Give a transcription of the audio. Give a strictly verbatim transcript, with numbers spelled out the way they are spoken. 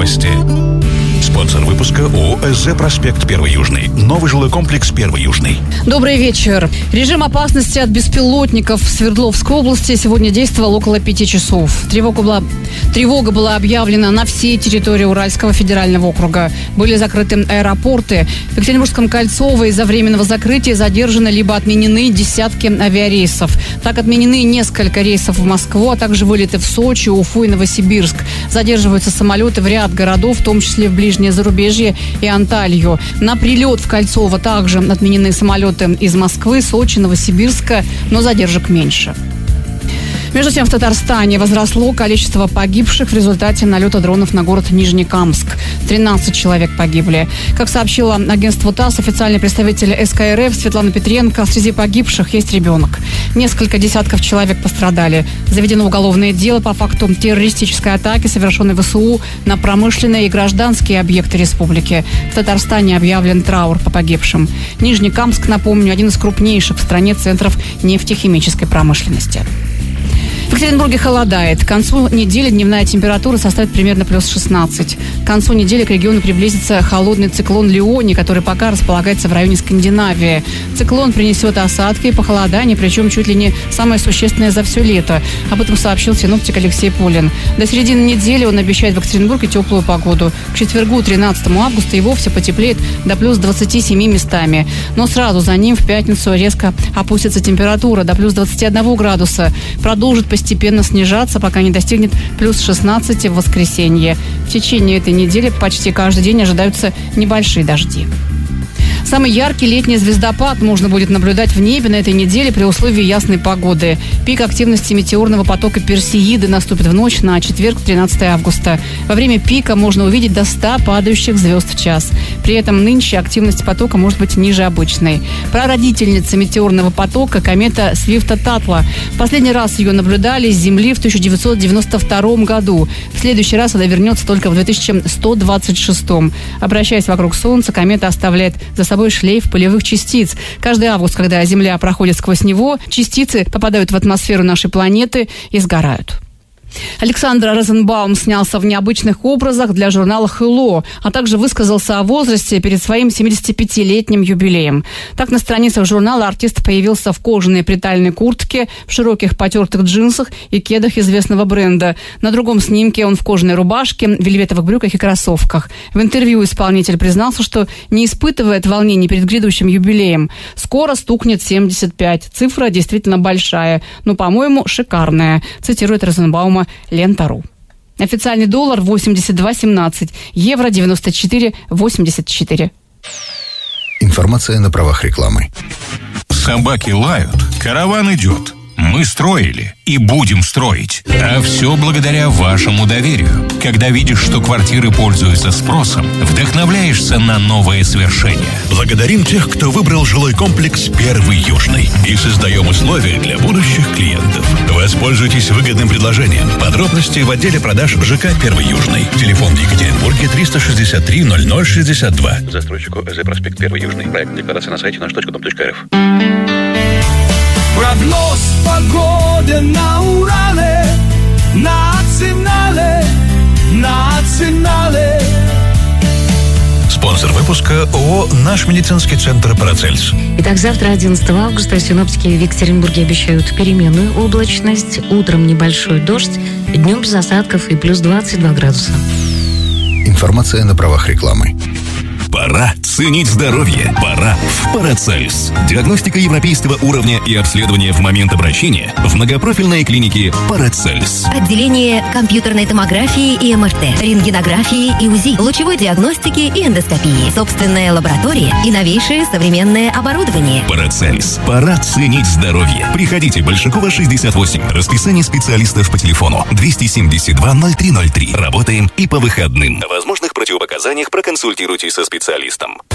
новости. Спонсор выпуска ООО «СЗ Проспект Первый Южный». Новый жилой комплекс Первый Южный. Добрый вечер. Режим опасности от беспилотников в Свердловской области сегодня действовал около пяти часов. Тревога была, тревога была объявлена на всей территории Уральского федерального округа. Были закрыты аэропорты. В Екатеринбургском Кольцово из-за временного закрытия задержаны либо отменены десятки авиарейсов. Так отменены несколько рейсов в Москву, а также вылеты в Сочи, Уфу и Новосибирск. Задерживаются самолеты в ряд городов, в том числе в ближнее зарубежье и Анталью. На прилет в Кольцово также отменены самолеты из Москвы, Сочи, Новосибирска, но задержек меньше. Между тем, в Татарстане возросло количество погибших в результате налета дронов на город Нижнекамск. тринадцать человек погибли. Как сообщило агентство ТАСС, официальный представитель СКРФ Светлана Петренко, среди погибших есть ребенок. Несколько десятков человек пострадали. Заведено уголовное дело по факту террористической атаки, совершенной ВСУ на промышленные и гражданские объекты республики. В Татарстане объявлен траур по погибшим. Нижнекамск, напомню, один из крупнейших в стране центров нефтехимической промышленности. В Екатеринбурге холодает. К концу недели дневная температура составит примерно плюс шестнадцать. К концу недели к региону приблизится холодный циклон Леони, который пока располагается в районе Скандинавии. Циклон принесет осадки и похолодание, причем чуть ли не самое существенное за все лето. Об этом сообщил синоптик Алексей Полин. До середины недели он обещает в Екатеринбурге теплую погоду. К четвергу, тринадцатому августа, и вовсе потеплеет до плюс двадцати семи местами. Но сразу за ним в пятницу резко опустится температура до плюс двадцати одного градуса. Продолжит постепенно постепенно снижаться, пока не достигнет плюс шестнадцати в воскресенье. В течение этой недели почти каждый день ожидаются небольшие дожди. Самый яркий летний звездопад можно будет наблюдать в небе на этой неделе при условии ясной погоды. Пик активности метеорного потока Персеиды наступит в ночь на четверг, тринадцатого августа. Во время пика можно увидеть до ста падающих звезд в час. При этом нынче активность потока может быть ниже обычной. Прародительница метеорного потока — комета Свифта-Татла. В последний раз ее наблюдали с Земли в тысяча девятьсот девяносто втором году. В следующий раз она вернется только в две тысячи сто двадцать шестом. Обращаясь вокруг Солнца, комета оставляет за собой шлейф пылевых частиц. Каждый август, когда Земля проходит сквозь него, частицы попадают в атмосферу нашей планеты и сгорают. Александр Розенбаум снялся в необычных образах для журнала «Hello», а также высказался о возрасте перед своим семидесятипятилетним юбилеем. Так, на страницах журнала артист появился в кожаной притальной куртке, в широких потертых джинсах и кедах известного бренда. На другом снимке он в кожаной рубашке, вельветовых брюках и кроссовках. В интервью исполнитель признался, что не испытывает волнений перед грядущим юбилеем. Скоро стукнет семьдесят пять. Цифра действительно большая, но, по-моему, шикарная, цитирует Розенбаума Лента.ру. Официальный доллар восемьдесят два семнадцать, евро девяносто четыре восемьдесят четыре. Информация на правах рекламы. Собаки лают, караван идет. Мы строили и будем строить. А все благодаря вашему доверию. Когда видишь, что квартиры пользуются спросом, вдохновляешься на новые свершения. Благодарим тех, кто выбрал жилой комплекс «Первый Южный». И создаем условия для будущих клиентов. Воспользуйтесь выгодным предложением. Подробности в отделе продаж ЖК «Первый Южный». Телефон в Екатеринбурге триста шестьдесят три ноль ноль шестьдесят два. Застройщику ЭЗ Проспект Первый Южный. Проект декларации на сайте наш точка дом точка эр эф. Прогноз погоды на Урале, национале, национале. Спонсор выпуска ООО «Наш медицинский центр Парацельс». Итак, завтра, одиннадцатого августа, синоптики в Екатеринбурге обещают переменную облачность, утром небольшой дождь, днем без осадков и плюс двадцать два градуса. Информация на правах рекламы. Пора ценить здоровье. Пора в Парацельс. Диагностика европейского уровня и обследование в момент обращения в многопрофильной клинике Парацельс. Отделение компьютерной томографии и эм эр тэ, рентгенографии и УЗИ, лучевой диагностики и эндоскопии, собственная лаборатория и новейшее современное оборудование. Парацельс. Пора ценить здоровье. Приходите, Большакова, шестьдесят восемь. Расписание специалистов по телефону двести семьдесят два ноль три ноль три. Работаем и по выходным. О возможных противопоказаниях проконсультируйтесь со специалистом.